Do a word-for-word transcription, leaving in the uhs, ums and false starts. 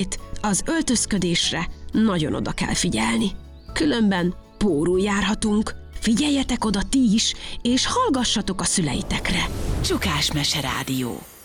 Az öltözködésre nagyon oda kell figyelni. Különben pórul járhatunk. Figyeljetek oda ti is, és hallgassatok a szüleitekre. Csukás Mese Rádió.